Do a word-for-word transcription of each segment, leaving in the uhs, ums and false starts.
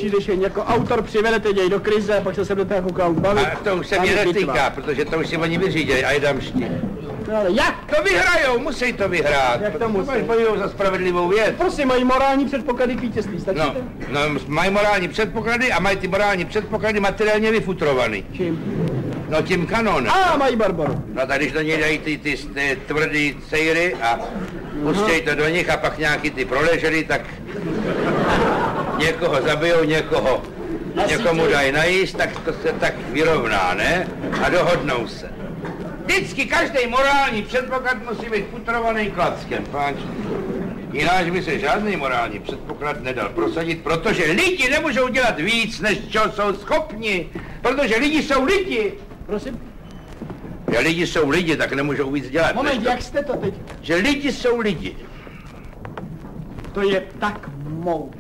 přijdeš jen jako autor, přivedete děj do krize a pak se se do toho koukám bavit. A to už se mě netýká, protože to už si oni vyřídějí a jdem šti. No ale jak? To vyhrajou, musí to vyhrát. Jak to musí? Bojujou za spravedlivou věc. Prosím, mají morální předpoklady k vítězství, stačí No, to? no, mají morální předpoklady a mají ty morální předpoklady materiálně vyfutrovaný. Čím? No tím kanonem. A mají Barbaru. No tak když do něj dají ty, ty, ty tvrdý cejry a pustějí to do nich a pak nějaký ty proležely, tak někoho zabijou, někoho, někomu dají najíst, tak to se tak vyrovná, ne? A dohodnou se. Vždycky každý morální předpoklad musí být futrovaný klackem, páč. Jináč by se žádný morální předpoklad nedal prosadit, protože lidi nemůžou dělat víc, než čeho jsou schopni, protože lidi jsou lidi. Prosím? Ja, lidi jsou lidi, tak nemůžou víc dělat. Moment, jak jste to teď? Že lidi jsou lidi. To je tak mou.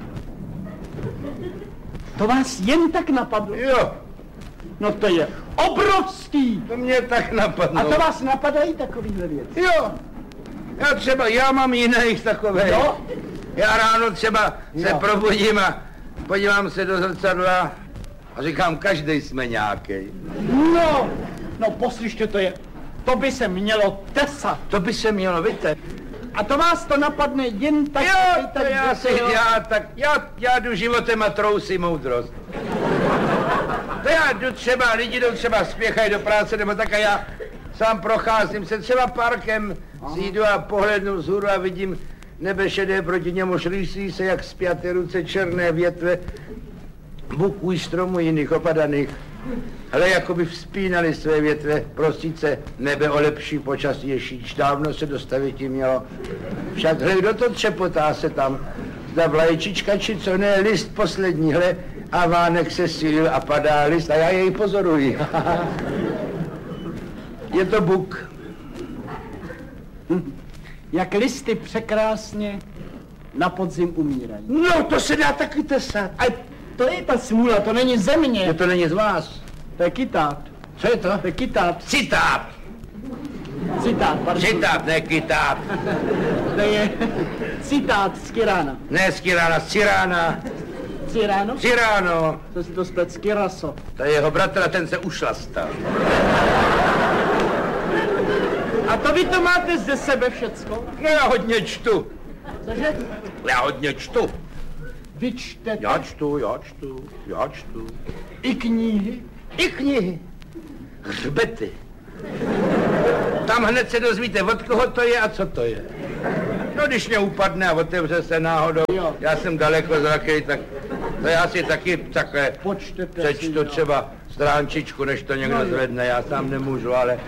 To vás jen tak napadlo? Jo. No to je obrovský. To mě tak napadlo. A to vás napadají takovýhle věci? Jo. Já třeba, já mám jiných takových. Jo? Já ráno třeba Jo. se probudím a podívám se do zrcadla a říkám, každej jsme nějaký. No, no poslyšte, to je, to by se mělo tesat. To by se mělo, víte. A to vás to napadne jen tak, Jo, tak, to já si, já tak, já, já jdu životem a trousí moudrost. To já jdu třeba, lidi jdou třeba spěchají do práce, nebo tak a já sám procházím se třeba parkem, si jdu a pohlednu vzhůru a vidím nebe šedé, proti němu šlísí se jak spjaté ruce černé větve buků i stromů jiných opadaných. Ale jako by vzpínali své větve, prostit se nebe o lepší počasí, ježíš, dávno se dostavit tím mělo. Však hle, kdo to třepotá se tam, zda vlajčička či co ne, list poslední, hle, a vánek se silil a padá list a já jej pozoruji. Je to buk. Hm. Jak listy překrásně na podzim umírají. No, to se dá taky tesat. A to je ta smůla, to není země. Je to není z vás. To je kytát. Co je to? To je kytát. Citát. Citát, pardon. Citát, ne kytát. To je citát z Kirána. Ne z Kirána, z Cirána. Ciráno? Ciráno. To si to splet z Kiraso. To je jeho bratr a ten se ušlastal. A to vy to máte ze sebe všecko? No já hodně čtu. Cože? Já hodně čtu. Vy čtete? Já čtu, já čtu, já čtu. I knihy? I knihy. Hřbety. Tam hned se dozvíte, od koho to je a co to je. No když mě upadne a otevře se náhodou, jo. Já jsem daleko zrakej, tak to já si taky takhle Počtete přečtu si, třeba stránčičku, než to někdo no, zvedne, já sám nemůžu, ale...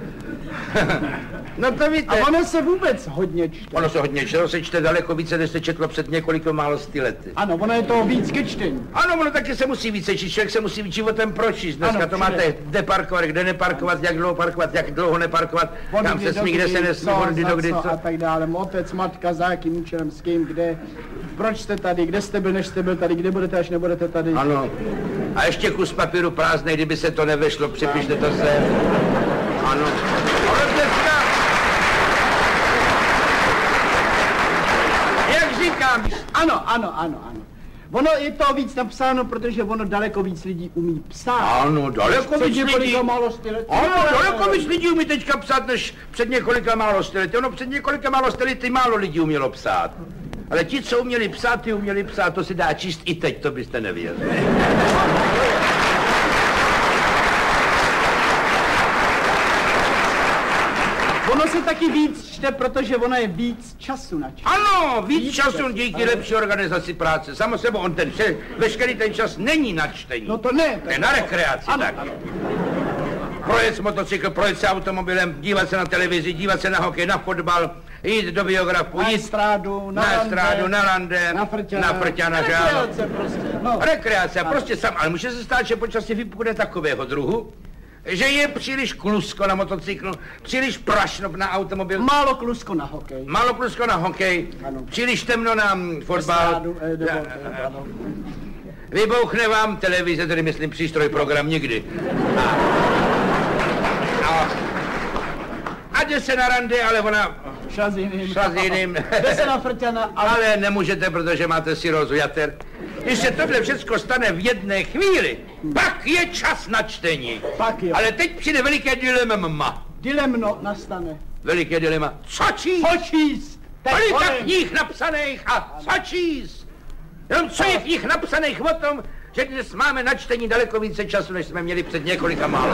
No to víte. A ono se vůbec hodně čte. Ono se hodně čte, ono se čte daleko více, než se četlo před několika málo sty lety. Ano, ono je toho víc ke čtení. Ano, ono taky se musí více číst, člověk se musí životem pročíst. Dneska ano, to máte, kde parkovat, kde neparkovat, jak dlouho parkovat, jak dlouho neparkovat, Vody kam se smí, kde se nesmí, vody do kdy, co. A tak dále, otec, matka, za jakým účelem, s kým, kde, proč jste tady, kde jste byl, než jste byl tady, kde budete, až nebudete tady. Ano. A ještě kus papíru prázdnej, kdyby se to nevešlo, připište to se. Ano. Ale dneska... Jak říkám... Ano, ano, ano, ano. Ono je to víc napsáno, protože ono daleko víc lidí umí psát. Ano, daleko víc lidí. Málo sty let. Ano, daleko víc lidí umí teďka psát, než před několika málo sty lety. Ono před několika málo sty lety málo lidí umělo psát. Ale ti, co uměli psát, ty uměli psát, to se dá číst i teď, to byste nevěřili. Ono se taky víc čte, protože ono je víc času na čas. Ano, víc, Víc času času, díky ano. lepší organizaci práce. Samo sebou, on ten, veškerý ten čas není na čtení. No to ne. To je na rekreaci, ano, tak. Ano. Projet s motocykl, projet se automobilem, dívat se na televizi, dívat se na hokej, na fotbal, jít do biografu, Na jít estrádu, na, na rande, estrádu, na rande, na frťana. na frťana, že ano. Rekreace prostě, no. Rekreace, a prostě sam, ale může se stát, že počasí vypukne takového druhu, že je příliš klusko na motocyklu, příliš prašno na automobil, Málo klusko na hokej. málo klusko na hokej, Ano. příliš temno na mm, fotbal. Estrádu, eh, nebo, Ja, ano. Vybouchne vám televize, tedy myslím přístroj, program nikdy. A, a, a jde se na rande, ale ona Šla s jiným. šla s jiným. Jde se na frťana, ale... Ale nemůžete, protože máte sirózu jater. když se tohle všechno stane v jedné chvíli, pak je čas na čtení. Pak jo. Ale teď přijde veliké dilema. Dilemno nastane. Veliké dilema. Co číst? Co číst? Kolika knih napsaných a co číst? Jenom co je v nich napsaných o tom, že dnes máme na čtení daleko více času, než jsme měli před několika málo.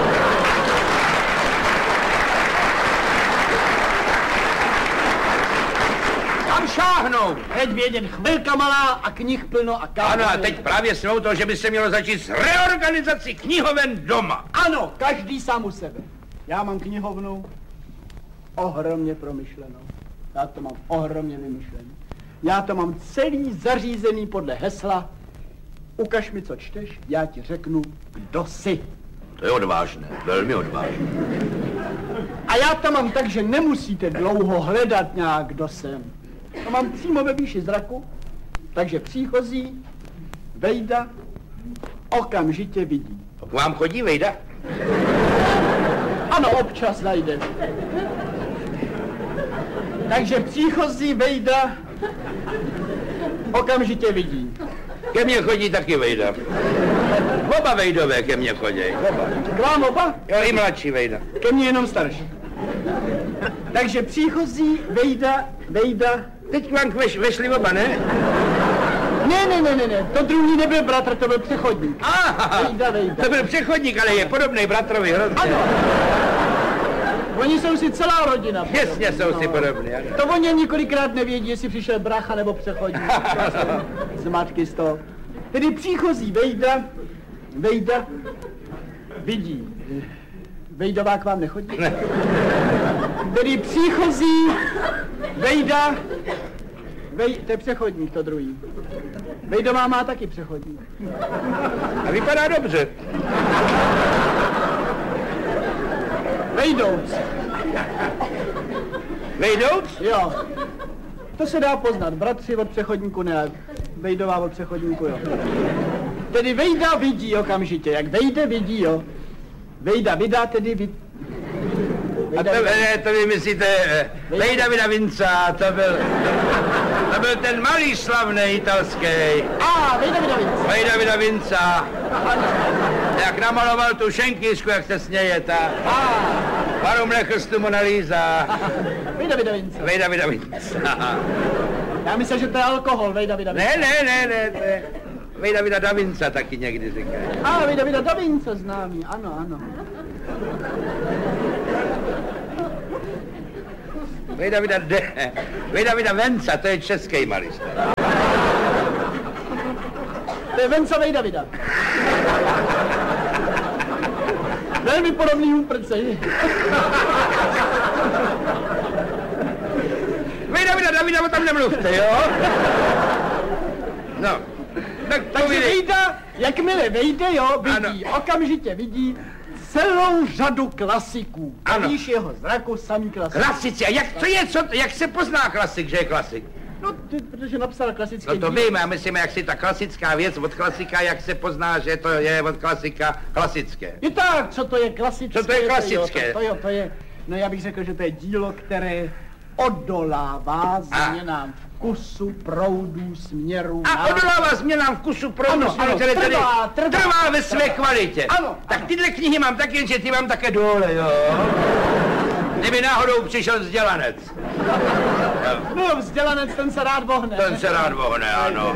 Kam šáhnou? Teď vědět, chvilka malá a knih plno a kámo. Ano, a teď právě jsme u toho, že by se mělo začít s reorganizací knihoven doma. Ano, každý sám u sebe. Já mám knihovnu ohromně promyšlenou. Já to mám ohromně vymyšlený. Já to mám celý zařízený podle hesla ukaž mi, co čteš, já ti řeknu, kdo jsi. To je odvážné, velmi odvážné. A já to mám tak, že nemusíte dlouho hledat nějak, kdo jsem. To mám přímo ve výši zraku, takže příchozí vejda okamžitě vidí. K vám chodí vejda? Ano, občas najde. Takže příchozí vejda okamžitě vidí. Ke mně chodí taky vejda. Oba vejdové ke mně chodí. Oba. K vám oba? Jo, i mladší vejda. Ke mně jenom starší. Takže příchozí vejda, vejda. Teď k vám veš, vešli oba, ne? Ne, ne, ne, ne, ne, to druhý nebyl bratr, to byl přechodník. Aha, vejda, vejda. To byl přechodník, ale je podobný bratrovi hrozně. Ano. Oni jsou si celá rodina. Jasně jsou si podobní, ano. To oni několikrát nevědí, jestli přišel brácha nebo přechodník. Z matky z toho. Tedy příchozí vejda, vejda, vidí. Vejdová k vám nechodí? Ne. Tedy příchozí vejda, vej, to je přechodník to druhý. Vejdová má taky přechodník. A vypadá dobře. Vejdouc. Vejdouc? Jo. To se dá poznat. Bratři od přechodníku ne, vejdová od přechodníku jo. Tedy vejda vidí okamžitě. Jak vejde, vidí, jo. Vejda vydá, tedy vid... A to, ne, to vy myslíte, Vejda Vida Vinca, to byl, to byl ten malý slavný italský. A, Vejda Vida Vinca. Vejda Vida Vinca. Jak namaloval tu šenkýšku, jak se smějete. Varum nechrstu Mona Lisa. Vejda Vida Vinca. Vejda Vida Vinca. Já myslím, že to je alkohol, Vejda Vida Vinca. Ne, ne, ne, ne, to je Vejda Vida Da Vinca taky někdy říkají. A, Vejda Vida Da Vinca známý, ano, ano. Vejda Vida De... Vejda Vida Venca, to je český malíř. To je Venca Vejda Vida. Velmi podobný úprcej. Vejda Vida Davida, o tam nemluvte, jo? No, tak Takže povídej. Vejda, jakmile vejde, jo, vidí, ano. Okamžitě vidí celou řadu klasiků. Ano. Vidíš jeho zraku samý klasik. Klasici, a jak to je, co, jak se pozná klasik, že je klasik? No, ty, protože napsal klasické No to víme, já myslím, jak si ta klasická věc od klasika, jak se pozná, že to je od klasika klasické. Je tak, co to je klasické? Co to je klasické? To, jo, to, to, jo, to je, no já bych řekl, že to je dílo, které odolává změnám vkusu, proudů, směru. A odolává změnám vkusu, proudu, ano, směru, ano, které tady trvá, trvá. trvá ve své kvalitě. Ano, tak ano. tyhle knihy mám taky, jenže ty mám také dole, jo. Kdyby náhodou přišel vzdělanec. No, vzdělanec, ten se rád vohne. Ten se rád vohne, ano.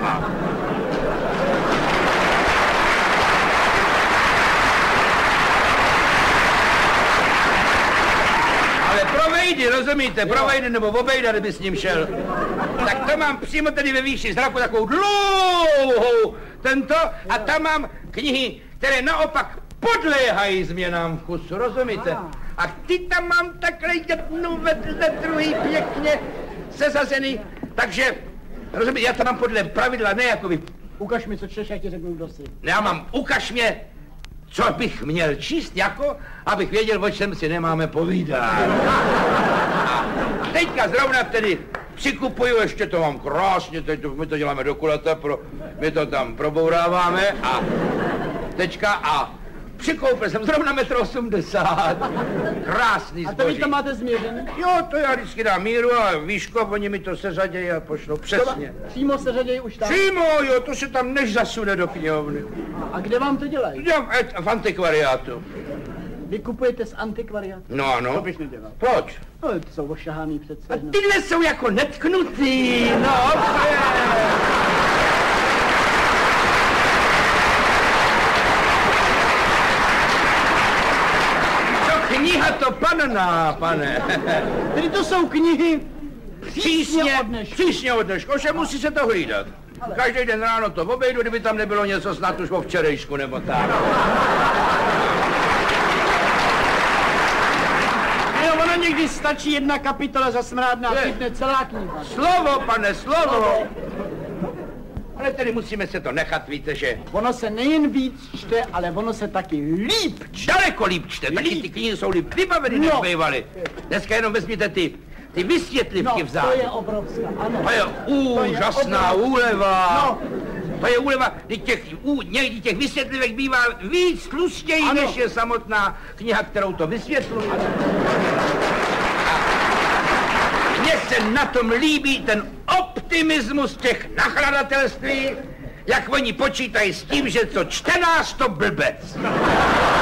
Ale pro Vejdy, rozumíte, pro Vejdy nebo obejda, kdyby s ním šel, tak to mám přímo tady ve výši zraku takovou dlouhou tento a tam mám knihy, které naopak podléhají změnám vkusu, rozumíte? A ty tam mám takhle jednu vedle druhý pěkně sesazený, takže, rozumíte, já tam mám podle pravidla, ne jako vy. Ukaž mi, co čteš, já ti řeknu, kdo jsi. Já mám, ukaž mě, co bych měl číst, jako, abych věděl, o čem si nemáme povídat. A teďka zrovna tedy přikupuju, ještě to mám krásně, teď to, my to děláme do kulata, pro, my to tam probouráváme a teďka a Přikoupil jsem zrovna metr osmdesát. Krásný A to vy zboží. to máte změřený? Jo, to já vždycky dám míru a výšku, oni mi to seřadějí a pošlou přesně. Přímo se řadějí už tam. Přímo, jo, to se tam než zasune do knihovny. A kde vám to dělají? Já v, v antikvariátu. Vy kupujete z antikvariátu? No To ano. bych nedělal. Proč? No, to jsou ošahaný přece. A tyhle jsou jako netknutý, no, to je. Co kniha to panná, pane. Tedy to jsou knihy Přísně, od dneška. přísně od dneška, ovšem musí se to hlídat. Každý den ráno to obejdu, kdyby tam nebylo něco snad už o včerejšku nebo tak. Jo, ono někdy stačí jedna kapitola za smrádná, Je. chytne celá kniha. Slovo, pane, slovo. Ale tedy musíme se to nechat, víte, že Ono se nejen víc čte, ale ono se taky líp čte. daleko líp čte, taky ty knihy jsou líp vybaveny, než No. bývaly. Dneska jenom vezměte ty, ty vysvětlivky No, vzadu. to je obrovská, ano. To je úžasná obrovská. úleva. No. To je úleva, kdy těch, ú, někdy těch vysvětlivek bývá víc tlustěji, Ano. než je samotná kniha, kterou to vysvětluje. Mně se na tom líbí ten optimismus těch nakladatelství, jak oni počítají s tím, že co čtenář, to blbec.